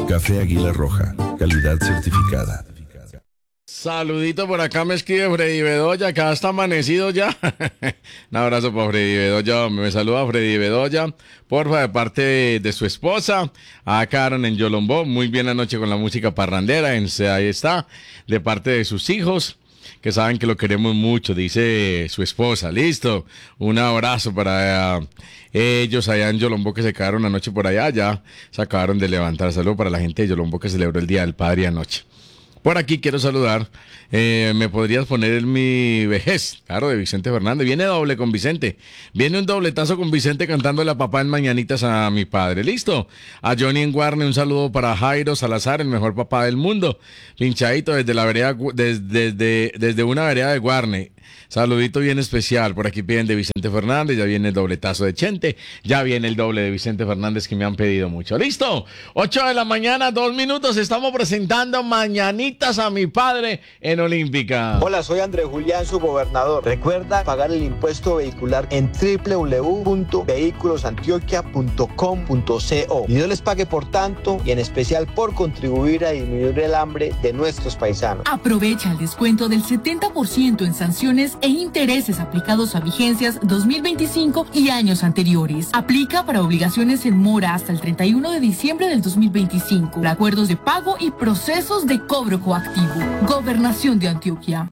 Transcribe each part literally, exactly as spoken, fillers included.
Café Águila Roja, calidad certificada. Saludito por acá, me escribe Freddy Bedoya, acá está amanecido ya. Un abrazo para Freddy Bedoya, me saluda Freddy Bedoya, porfa, de parte de, de su esposa. Acá Aaron en Yolombó, muy bien anoche con la música parrandera, en, ahí está, de parte de sus hijos, que saben que lo queremos mucho, dice su esposa. Listo, un abrazo para uh, ellos allá en Yolombó que se quedaron anoche por allá, ya se acabaron de levantar. Saludo para la gente de Yolombó que celebró el Día del Padre anoche. Por aquí quiero saludar, eh, ¿me podrías poner en mi vejez? Claro, de Vicente Fernández. Viene doble con Vicente. Viene un dobletazo con Vicente cantándole a papá en Mañanitas a mi padre. ¿Listo? A Johnny en Guarne, un saludo para Jairo Salazar, el mejor papá del mundo. Pinchadito desde la vereda, desde, desde, desde una vereda de Guarne. Saludito bien especial. Por aquí piden de Vicente Fernández, ya viene el dobletazo de Chente, ya viene el doble de Vicente Fernández que me han pedido mucho. ¿Listo? ocho de la mañana, dos minutos, estamos presentando Mañanitas a mi padre en Olímpica. Hola, soy Andrés Julián, su gobernador. Recuerda pagar el impuesto vehicular en doble u doble u doble u punto vehículos antioquia punto com punto co. Y Dios les pague por tanto y en especial por contribuir a disminuir el hambre de nuestros paisanos. Aprovecha el descuento del setenta por ciento en sanciones e intereses aplicados a vigencias dos mil veinticinco y años anteriores. Aplica para obligaciones en mora hasta el treinta y uno de diciembre del dos mil veinticinco. Acuerdos de pago y procesos de cobro coactivo. Gobernación de Antioquia.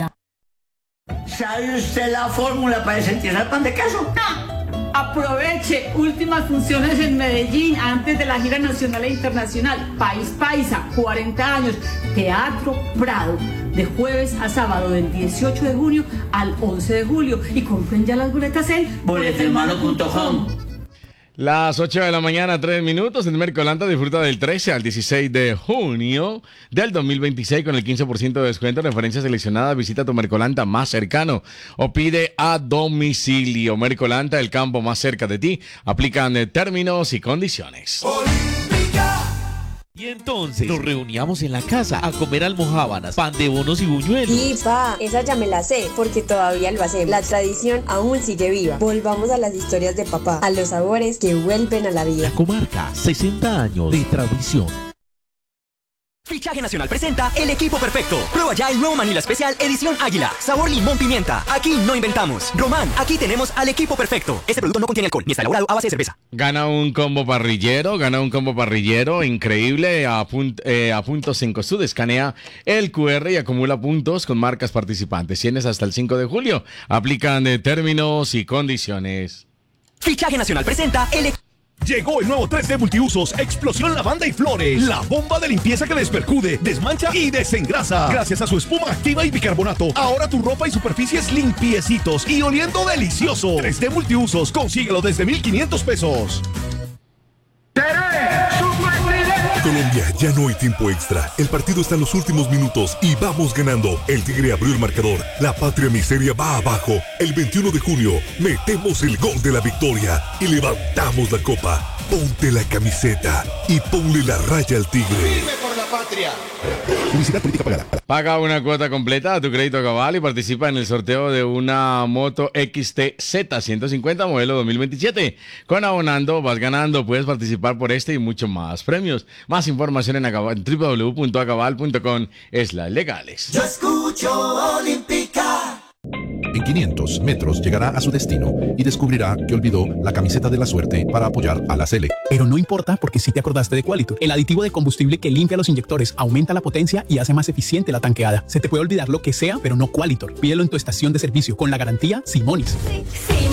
¿Sabe usted la fórmula para desentierrar pan de queso? ¡Ah! Aproveche últimas funciones en Medellín antes de la gira nacional e internacional. País Paisa, cuarenta años. Teatro Prado, de jueves a sábado del dieciocho de junio al once de julio. Y compren ya las boletas en boletemano punto com. Las ocho de la mañana, tres minutos. En Mercolanta disfruta del trece al dieciséis de junio del dos mil veintiséis con el quince por ciento de descuento. Referencias seleccionadas. Visita tu Mercolanta más cercano o pide a domicilio. Mercolanta, el campo más cerca de ti. Aplican términos y condiciones. Y entonces nos reuníamos en la casa a comer almojábanas, pan de bonos y buñuelos. Sí, pa, esa ya me la sé, porque todavía lo hacemos. La tradición aún sigue viva. Volvamos a las historias de papá, a los sabores que vuelven a la vida. La comarca, sesenta años de tradición. Fichaje Nacional presenta El Equipo Perfecto. Prueba ya el nuevo Manila Especial Edición Águila. Sabor limón pimienta. Aquí no inventamos. Román, aquí tenemos al Equipo Perfecto. Este producto no contiene alcohol ni está elaborado a base de cerveza. Gana un combo parrillero, gana un combo parrillero increíble a, punt, eh, a puntos cinco Sud. Escanea el cu erre y acumula puntos con marcas participantes. Tienes hasta el cinco de julio. Aplican eh, términos y condiciones. Fichaje Nacional presenta El Equipo. Llegó el nuevo tres D Multiusos Explosión Lavanda y Flores. La bomba de limpieza que despercude, desmancha y desengrasa. Gracias a su espuma activa y bicarbonato, ahora tu ropa y superficies limpiecitos y oliendo delicioso. tres D Multiusos, consíguelo desde mil quinientos pesos. Colombia, ya no hay tiempo extra. El partido está en los últimos minutos y vamos ganando. El Tigre abrió el marcador. La patria miseria va abajo. El veintiuno de junio metemos el gol de la victoria y levantamos la copa. Ponte la camiseta y ponle la raya al Tigre. ¡Firme por la patria! Publicidad política pagada. Paga una cuota completa a tu crédito Cabal y participa en el sorteo de una moto X T Z ciento cincuenta modelo dos mil veintisiete. Con Abonando vas ganando, puedes participar por este y mucho más premios. Más información en, Acabal, en doble u doble u doble u punto acabal punto com slash legales. Yo escucho Olímpica. En quinientos metros llegará a su destino y descubrirá que olvidó la camiseta de la suerte para apoyar a la Sele. Pero no importa porque sí te acordaste de Qualitor, el aditivo de combustible que limpia los inyectores, aumenta la potencia y hace más eficiente la tanqueada. Se te puede olvidar lo que sea, pero no Qualitor. Pídelo en tu estación de servicio con la garantía Simonis. Sí, sí.